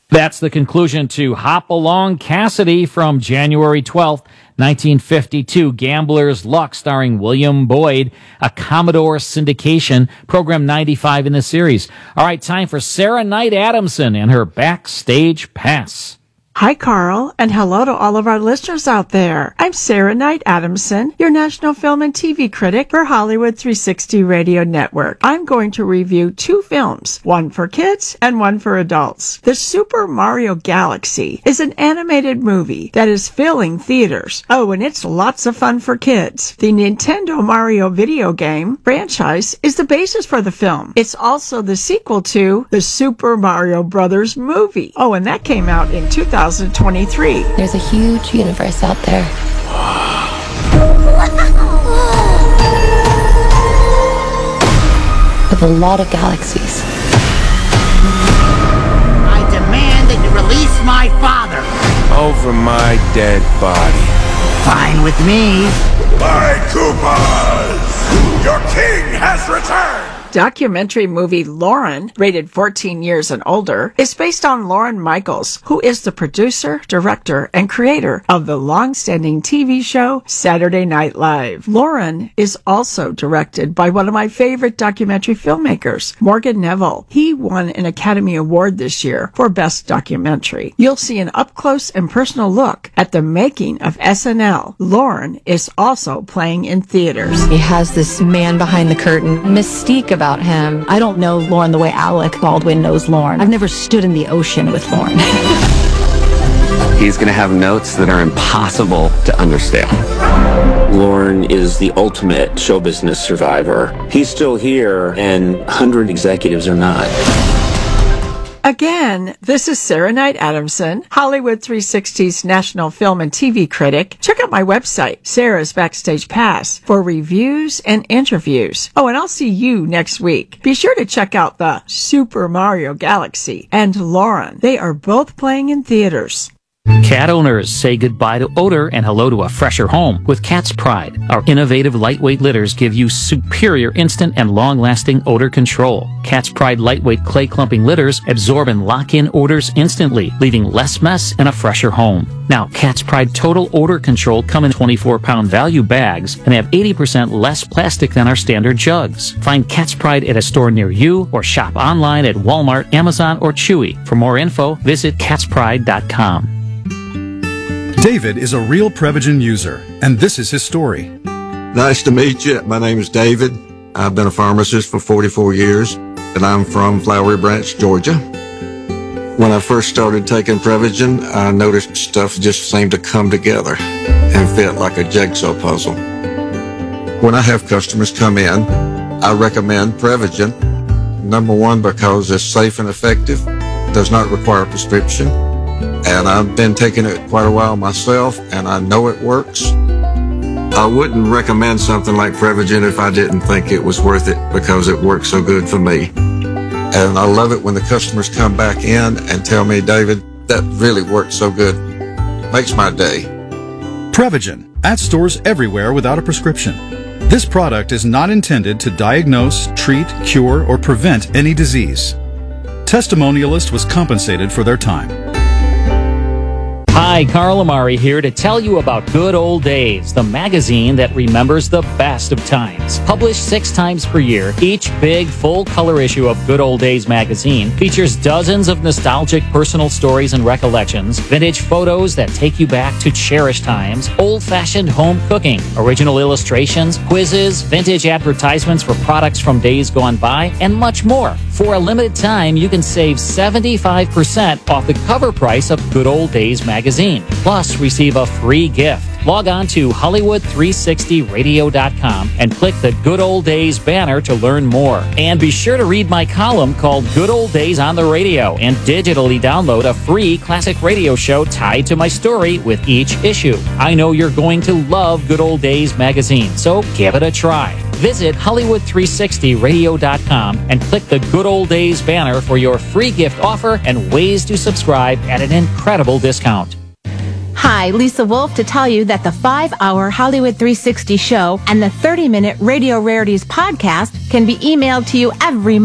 That's the conclusion to Hop Along Cassidy from January 12th, 1952. Gambler's Luck, starring William Boyd, a Commodore syndication, program 95 in the series. All right, time for Sarah Knight Adamson and her Backstage Pass. Hi, Carl, and hello to all of our listeners out there. I'm Sarah Knight Adamson, your national film and TV critic for Hollywood 360 Radio Network. I'm going to review 2 films, one for kids and one for adults. The Super Mario Galaxy is an animated movie that is filling theaters. Oh, and it's lots of fun for kids. The Nintendo Mario video game franchise is the basis for the film. It's also the sequel to the Super Mario Brothers movie. Oh, and that came out in 2023. There's a huge universe out there. With a lot of galaxies. I demand that you release my father. Over my dead body. Fine with me. My Koopas! Your king has returned! Documentary movie Lauren, rated 14 years and older, is based on Lauren Michaels, who is the producer, director, and creator of the long-standing TV show Saturday Night Live. Lauren is also directed by one of my favorite documentary filmmakers, Morgan Neville. He won an Academy Award this year for Best Documentary. You'll see an up-close and personal look at the making of SNL. Lauren is also playing in theaters. He has this man behind the curtain mystique about him. I don't know Lauren the way Alec Baldwin knows Lauren. I've never stood in the ocean with Lauren. He's going to have notes that are impossible to understand. Lauren is the ultimate show business survivor. He's still here, and 100 executives are not. Again, this is Sarah Knight Adamson, Hollywood 360's national film and TV critic. Check out my website, Sarah's Backstage Pass, for reviews and interviews. Oh, and I'll see you next week. Be sure to check out the Super Mario Galaxy and Lauren. They are both playing in theaters. Cat owners, say goodbye to odor and hello to a fresher home with Cat's Pride. Our innovative lightweight litters give you superior instant and long-lasting odor control. Cat's Pride lightweight clay clumping litters absorb and lock in odors instantly, leaving less mess and a fresher home. Now, Cat's Pride Total Odor Control come in 24-pound value bags and have 80% less plastic than our standard jugs. Find Cat's Pride at a store near you or shop online at Walmart, Amazon, or Chewy. For more info, visit catspride.com. David is a real Prevagen user, and this is his story. Nice to meet you. My name is David. I've been a pharmacist for 44 years, and I'm from Flowery Branch, Georgia. When I first started taking Prevagen, I noticed stuff just seemed to come together and fit like a jigsaw puzzle. When I have customers come in, I recommend Prevagen. Number one, because it's safe and effective, does not require a prescription. And I've been taking it quite a while myself, and I know it works. I wouldn't recommend something like Prevagen if I didn't think it was worth it, because it works so good for me. And I love it when the customers come back in and tell me, David, that really worked so good. Makes my day. Prevagen, at stores everywhere without a prescription. This product is not intended to diagnose, treat, cure, or prevent any disease. Testimonialist was compensated for their time. Hi, Carl Amari here to tell you about Good Old Days, the magazine that remembers the best of times. Published 6 times per year, each big, full-color issue of Good Old Days magazine features dozens of nostalgic personal stories and recollections, vintage photos that take you back to cherished times, old-fashioned home cooking, original illustrations, quizzes, vintage advertisements for products from days gone by, and much more. For a limited time, you can save 75% off the cover price of Good Old Days magazine. Plus, receive a free gift. Log on to Hollywood360radio.com and click the Good Old Days banner to learn more. And be sure to read my column called Good Old Days on the Radio and digitally download a free classic radio show tied to my story with each issue. I know you're going to love Good Old Days magazine, so give it a try. Visit Hollywood360radio.com and click the Good Old Days banner for your free gift offer and ways to subscribe at an incredible discount. Hi, Lisa Wolf to tell you that the 5-hour Hollywood 360 show and the 30-minute Radio Rarities podcast can be emailed to you every